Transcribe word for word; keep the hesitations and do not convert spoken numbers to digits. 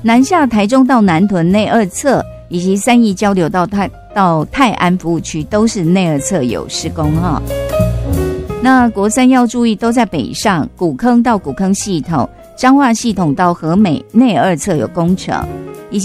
南下台中到南屯内二侧，以及三义交流道泰到泰安服务区都是内二侧有施工哈。那国三要注意，都在北上，古坑到古坑系统、彰化系统到和美内二侧有工程。